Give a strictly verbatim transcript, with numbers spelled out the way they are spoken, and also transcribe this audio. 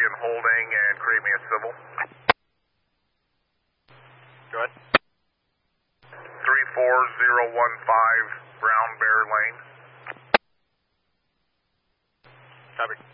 and holding and create me a civil. Go ahead. three four zero one five Brown Bear Lane. Copy.